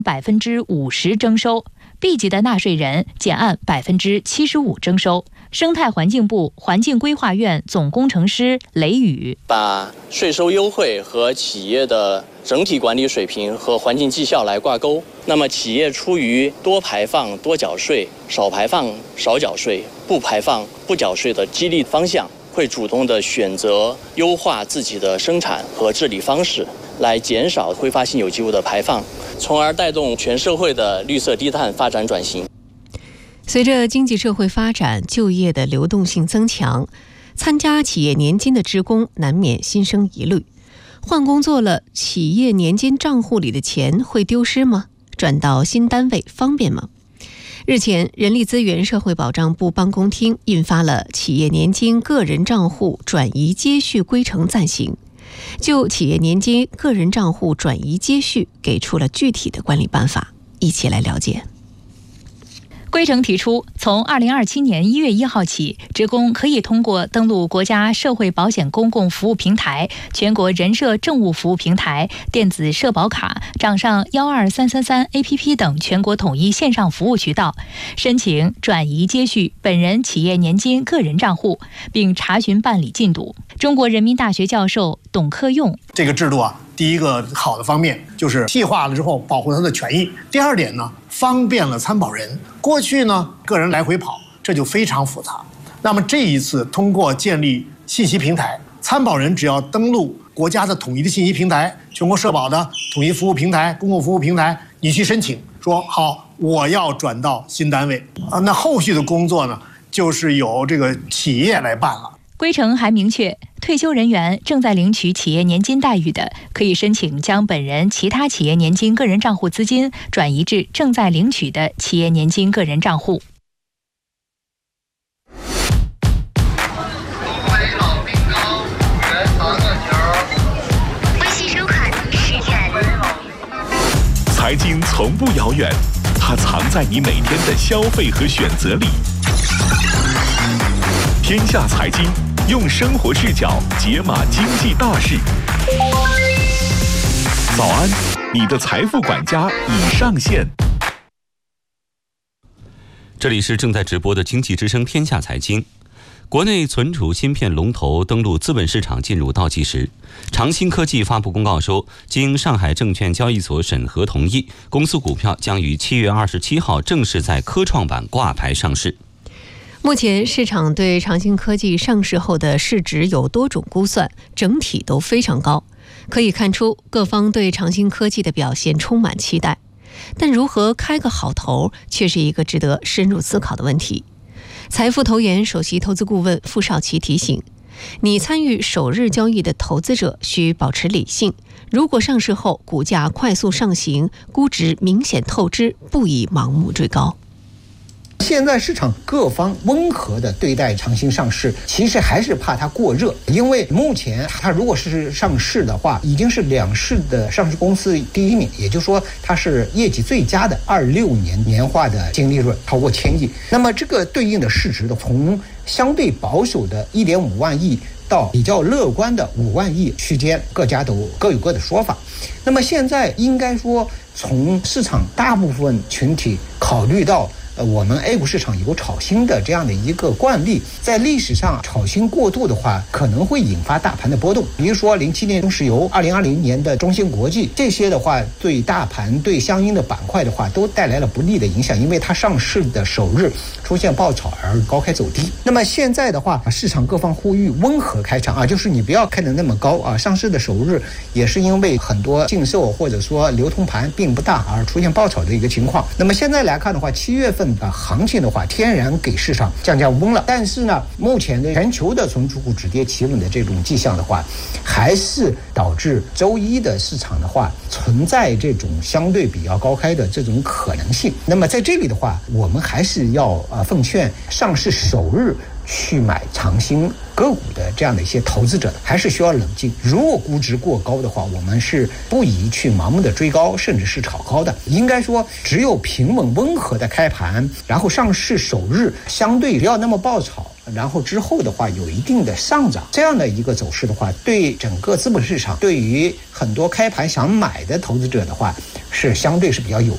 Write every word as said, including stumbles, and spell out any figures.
百分之五十征收 ，B 级的纳税人减按百分之七十五征收。生态环境部环境规划院总工程师雷宇把税收优惠和企业的整体管理水平和环境绩效来挂钩。那么，企业出于多排放多缴税、少排放少缴税、不排放不缴税的激励方向，会主动的选择优化自己的生产和治理方式，来减少挥发性有机物的排放，从而带动全社会的绿色低碳发展转型。 随着经济社会发展，就业的流动性增强，参加企业年金的职工难免心生疑虑：换工作了，企业年金账户里的钱会丢失吗？转到新单位方便吗？日前，人力资源社会保障部办公厅印发了《企业年金个人账户转移接续规程暂行》，就企业年金个人账户转移接续给出了具体的管理办法，一起来了解。 规程提出，从二零二七年一月一号起，职工可以通过登录国家社会保险公共服务平台、全国人社政务服务平台、电子社保卡、掌上幺二三三三 A P P 等全国统一线上服务渠道，申请转移接续本人企业年金个人账户，并查询办理进度。中国人民大学教授董克用： 这个制度啊，第一个好的方面就是细化了之后保护他的权益。第二点呢，方便了参保人。过去呢，个人来回跑，这就非常复杂。那么这一次通过建立信息平台，参保人只要登录国家的统一的信息平台、全国社保的统一服务平台、公共服务平台，你去申请，说好我要转到新单位啊，那后续的工作呢，就是由这个企业来办了。 规程还明确，退休人员正在领取企业年金待遇的，可以申请将本人其他企业年金个人账户资金转移至正在领取的企业年金个人账户。 微信收款十元。 财经从不遥远，它藏在你每天的消费和选择里。天下财经用生活视角解码经济大事。早安，你的财富管家已上线。 这里是正在直播的经济之声天下财经。国内存储芯片龙头登陆资本市场进入倒计时，长兴科技发布公告说，经上海证券交易所审核同意，公司股票将于七月二十七号正式在科创板挂牌上市。 目前市场对长兴科技上市后的市值有多种估算，整体都非常高，可以看出各方对长兴科技的表现充满期待。但如何开个好头，却是一个值得深入思考的问题。财富投研首席投资顾问傅少奇提醒，你参与首日交易的投资者需保持理性，如果上市后股价快速上行，估值明显透支，不宜盲目追高。 现在市场各方温和的对待长兴上市，其实还是怕它过热，因为目前它如果是上市的话，已经是两市的上市公司第一名，也就是说它是业绩最佳的，二六年年化的净利润超过千亿。那么这个对应的市值的，从相对保守的一点五万亿到比较乐观的五万亿区间，各家都各有各的说法。那么现在应该说，从市场大部分群体考虑到呃，我们 A 股市场有炒新的这样的一个惯例，在历史上炒新过度的话，可能会引发大盘的波动。比如说零七年中石油，二零二零年的中芯国际，这些的话对大盘对相应的板块的话都带来了不利的影响，因为它上市的首日出现爆炒而高开走低。那么现在的话，市场各方呼吁温和开场啊，就是你不要开得那么高啊。上市的首日也是因为很多禁售或者说流通盘并不大而出现爆炒的一个情况。那么现在来看的话，七月份的行情的话，天然给市场降降温了。但是呢，目前的全球的存储股止跌企稳的这种迹象的话，还是导致周一的市场的话存在这种相对比较高开的这种可能性。那么在这里的话，我们还是要呃奉劝上市首日去买长兴个股的这样的一些投资者，还是需要冷静。如果估值过高的话，我们是不宜去盲目的追高，甚至是炒高的。应该说，只有平稳温和的开盘，然后上市首日相对不要那么爆炒，然后之后的话有一定的上涨，这样的一个走势的话，对整个资本市场，对于很多开盘想买的投资者的话，是相对是比较有